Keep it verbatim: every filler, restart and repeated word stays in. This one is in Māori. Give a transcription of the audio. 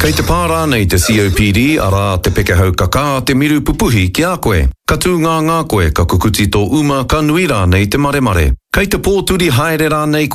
Kei te pārā nei te C O P D ara te pekehau kaka te miru pupuhi ki a koe. Ka tū ngā ngā koe ka kukuti tō uma ka nui rā nei te mare mare. Kei te pōturi haere rā nei